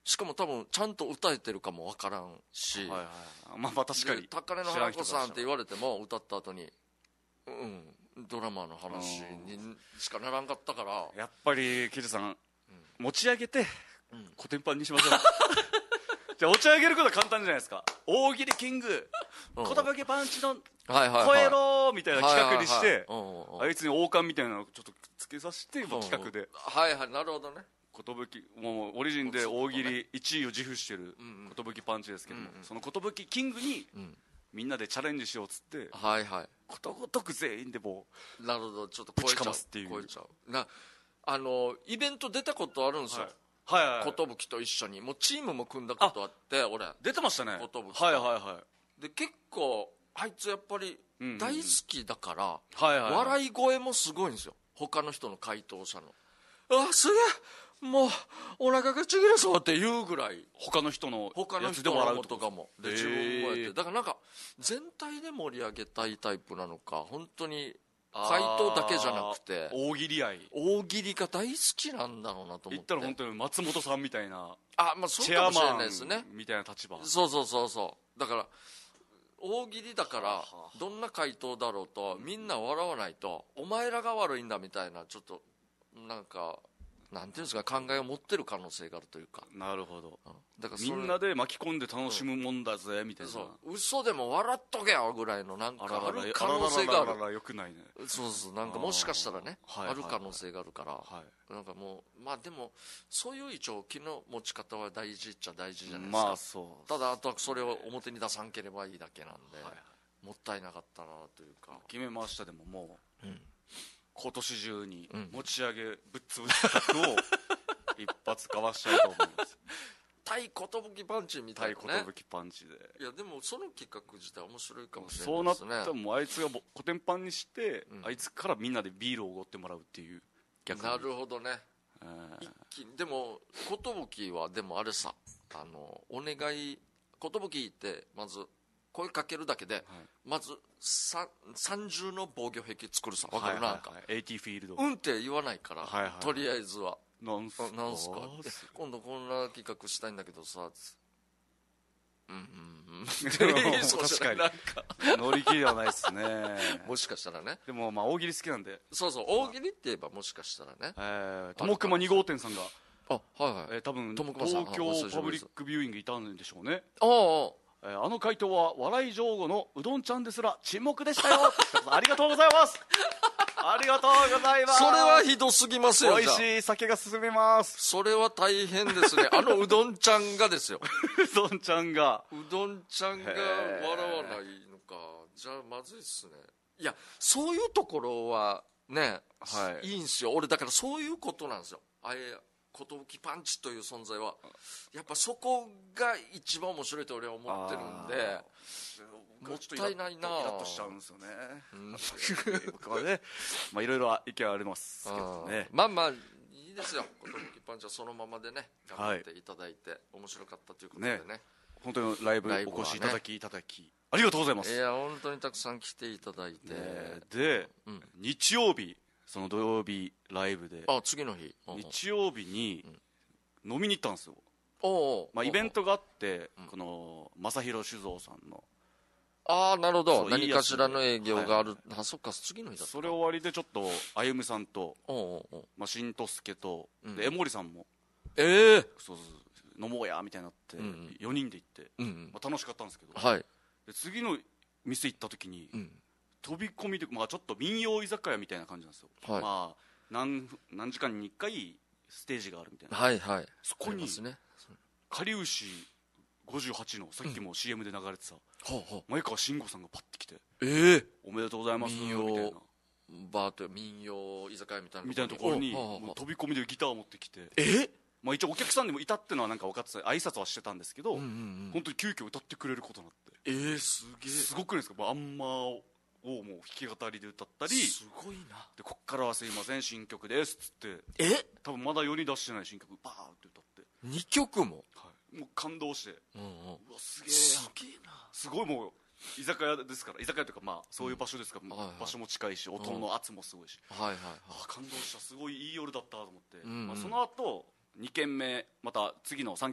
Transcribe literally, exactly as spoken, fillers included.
しかも多分ちゃんと歌えてるかもわからんし、 はいはい、まあまあ確かに高根の花子さんって言われても歌った後にうんドラマの話にしかならんかったから、 やっぱりケイジさん、うん、持ち上げて、うん、コテンパンにしましょうじゃあ持ち上げることは簡単じゃないですか。大喜利キング小峠パンチの超えろみたいな企画にして、あいつに王冠みたいなのをちょっとつけさせて企画で、 はいはい、なるほどね。 寿もうオリジンで大喜利いちいを自負してる寿パンチですけども、その寿キングにみんなでチャレンジしようっつって、 はいはい、 ことごとく全員でもうなるほど、ちょっと超えちゃう、ぶちかますっていう、超えちゃうな。あのイベント出たことあるんですよ、はいはいはい、寿と一緒にもうチームも組んだことあって、俺出てましたね、寿。はいはいはい。で結構あいつやっぱり大好きだから、笑い声もすごいんですよ、他の人の回答者の。あ、すげえ、もうお腹がちぎれそうっていうぐらい、他の人のやつで笑うとかもで自分もやって、だからなんか全体で盛り上げたいタイプなのか、本当に回答だけじゃなくて大喜利愛、大喜利が大好きなんだろうなと思って。言ったら本当に松本さんみたいな、あ、まあそうかもしれないですね、みたいな立場。そうそうそうそう、だから大喜利だからどんな回答だろうとみんな笑わないとお前らが悪いんだみたいな、ちょっとなんかなんていうんですか、考えを持ってる可能性があるというか。なるほど、うん、だからみんなで巻き込んで楽しむもんだぜみたいな、そう嘘でも笑っとけよぐらいのなんかある可能性がある。あららららよくないね。そうそう、なんかもしかしたらね あ, ある可能性があるから、はい、なんかもうまあでもそういう一応気の持ち方は大事っちゃ大事じゃないですか。まあそう、ただあとはそれを表に出さんければいいだけなんで、はいはい、もったいなかったなというか。決めました。でももう、うん、今年中に持ち上げぶっ潰す企画を一発かわしちゃうと思います対寿パンチみたいなね、対寿パンチで。いやでもその企画自体面白いかもしれないですね。そうなったらもうあいつがコテンパンにして、うん、あいつからみんなでビールをおごってもらうっていう、逆に。なるほどね。一気でも寿はでもあれさ、あのお願い、寿ってまず声かけるだけで、はい、まずさ三重の防御壁作るさ、分かる、はいはいはい、なんか エーティー フィールドうんって言わないから、はいはいはい、とりあえずはなんすか、なんすか今度こんな企画したいんだけどさ、うんうんうん確かになんか乗り切りはないっすねもしかしたらね。でもまあ大喜利好きなんで、そうそう、大喜利って言えばもしかしたらね、えー、ともくまに号店さんが、あ、はいはい、えー、多分東京パブリックビューイングいたんでしょうね。ああ、えー、あの回答は笑い上手のうどんちゃんですら沈黙でしたよありがとうございますありがとうございます。それはひどすぎますよ。美味しい酒が進めます。それは大変ですねあのうどんちゃんがですようどんちゃんがうどんちゃんが笑わないのか、じゃあまずいっすね。いやそういうところはね、はい、いいんすよ。俺だからそういうことなんですよ。あれ寿パンチという存在はやっぱそこが一番面白いと俺は思ってるんで、もったいないな。イラッとしちゃうんですよね、うん、僕はね、まあいろいろ意見はありますけどね。まあまあいいですよ、寿パンチはそのままでね頑張っていただいて、はい、面白かったということで ね, ね本当にライブお越しいただきいただきありがとうございます。いや本当にたくさん来ていただいて、ね、で、うん、日曜日、その土曜日ライブで、あ、次の日日曜日に飲みに行ったんですよ。お、まあ、イベントがあって、うん、この正弘酒造さんの、ああなるほど、何かしらの営業がある、はいはい、あ、そっか、次の日だった。それ終わりでちょっとあゆむさんと、おうおうおう、まあ、しんとすけと、うん、で江森さんも、ええー、そうそう飲もうやみたいになって、うんうん、よにんで行って、うんうん、まあ、楽しかったんですけど、はい、で次の店行った時に、うん、飛び込みで、まあ、ちょっと民謡居酒屋みたいな感じなんですよ、はい、まあ、何, 何時間にいっかいステージがあるみたいな、はいはい、そこにかりゆしごじゅうはちのさっきも シーエム で流れてた、うん、前川慎吾さんがパッて来て、えー、おめでとうございますみたいな、バーと民謡居酒屋みたいなみたいなところにもう飛び込みでギターを持ってきて、え、まあ、一応お客さんでもいたってのはなんか分かってた、挨拶はしてたんですけど、うんうんうん、本当に急遽歌ってくれることになって、えー、すげえすごくないですか。まあ、あんまをもう弾き語りで歌ったり、すごいな。でこっからはすいません新曲ですっつって、え、多分まだ世に出してない新曲バーって歌ってにきょくも、はい、もう感動して、うんうん、うわすげえすげえな、すごい。もう居酒屋ですから、居酒屋というかまあそういう場所ですから、うん、はいはい、場所も近いし音の圧もすごいし、うん、はいはいはい、あ、感動した、すごいいい夜だったと思って、うんうん、まあ、その後にけんめまた次のさん